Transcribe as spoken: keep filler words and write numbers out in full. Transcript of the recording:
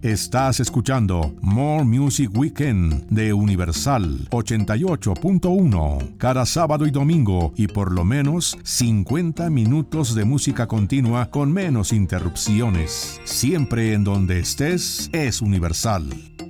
Estás escuchando More Music Weekend de Universal ochenta y ocho punto uno. Cada sábado y domingo y por lo menos cincuenta minutos de música continua con menos interrupciones. Siempre en donde estés es Universal.